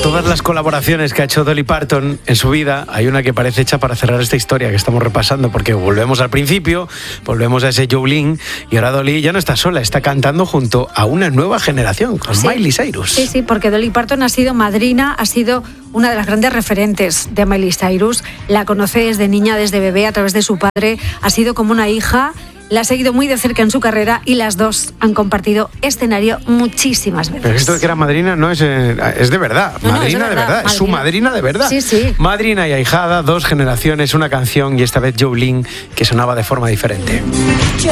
todas las colaboraciones que ha hecho Dolly Parton en su vida, hay una que parece hecha para cerrar esta historia que estamos repasando, porque volvemos al principio, volvemos a ese Jolene, y ahora Dolly ya no está sola, está cantando junto a una nueva generación, con Miley Cyrus. Sí, porque Dolly Parton ha sido madrina, ha sido una de las grandes referentes de Miley Cyrus. La conoce desde niña, desde bebé, a través de su padre, ha sido como una hija. La ha seguido muy de cerca en su carrera y las dos han compartido escenario muchísimas veces. Pero esto de que era madrina no es de verdad. No, madrina es de verdad. Es su madrina de verdad. Sí. Madrina y ahijada, dos generaciones, una canción, y esta vez Jolene, que sonaba de forma diferente.